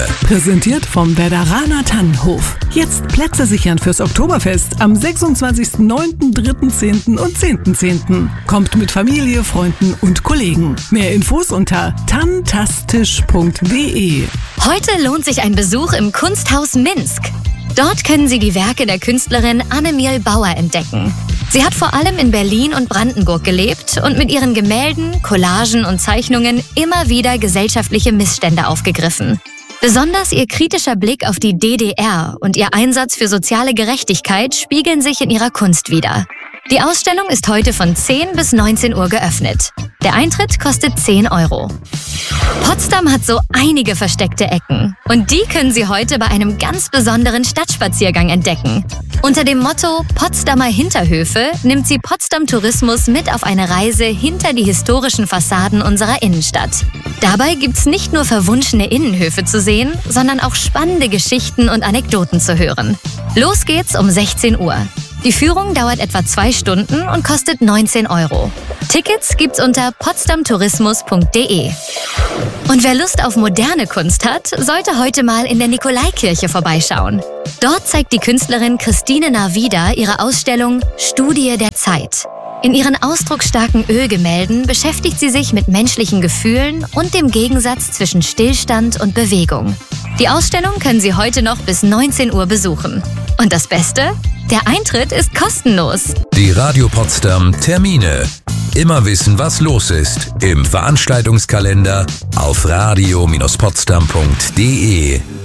Präsentiert vom Werderaner Tannenhof. Jetzt Plätze sichern fürs Oktoberfest am 26.09., 3.10. und 10.10. Kommt mit Familie, Freunden und Kollegen. Mehr Infos unter tantastisch.de. Heute lohnt sich ein Besuch im Kunsthaus Minsk. Dort können Sie die Werke der Künstlerin Annemiel Bauer entdecken. Sie hat vor allem in Berlin und Brandenburg gelebt und mit ihren Gemälden, Collagen und Zeichnungen immer wieder gesellschaftliche Missstände aufgegriffen. Besonders ihr kritischer Blick auf die DDR und ihr Einsatz für soziale Gerechtigkeit spiegeln sich in ihrer Kunst wider. Die Ausstellung ist heute von 10 bis 19 Uhr geöffnet. Der Eintritt kostet 10 €. Potsdam hat so einige versteckte Ecken. Und die können Sie heute bei einem ganz besonderen Stadtspaziergang entdecken. Unter dem Motto Potsdamer Hinterhöfe nimmt Sie Potsdam Tourismus mit auf eine Reise hinter die historischen Fassaden unserer Innenstadt. Dabei gibt's nicht nur verwunschene Innenhöfe zu sehen, sondern auch spannende Geschichten und Anekdoten zu hören. Los geht's um 16 Uhr. Die Führung dauert etwa 2 Stunden und kostet 19 €. Tickets gibt's unter potsdamtourismus.de. Und wer Lust auf moderne Kunst hat, sollte heute mal in der Nikolaikirche vorbeischauen. Dort zeigt die Künstlerin Christine Narvida ihre Ausstellung Studie der Zeit. In ihren ausdrucksstarken Ölgemälden beschäftigt sie sich mit menschlichen Gefühlen und dem Gegensatz zwischen Stillstand und Bewegung. Die Ausstellung können Sie heute noch bis 19 Uhr besuchen. Und das Beste? Der Eintritt ist kostenlos. Die Radio Potsdam Termine. Immer wissen, was los ist. Im Veranstaltungskalender auf radio-potsdam.de.